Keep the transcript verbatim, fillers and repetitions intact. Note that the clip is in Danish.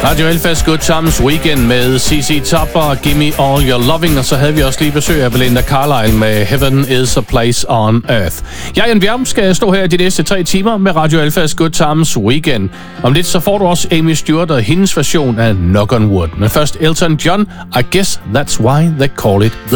Radio Elfast Good Times Weekend med C C Top og Gimme All Your Loving, og så havde vi også lige besøg af Belinda Carlisle med Heaven is a Place on Earth. Jeg, Jan Bjerm, skal stå her de næste tre timer med Radio Elfast Good Times Weekend. Om lidt så får du også Amy Stewart og hendes version af Knock on Wood. Men først Elton John, I Guess That's Why They Call It The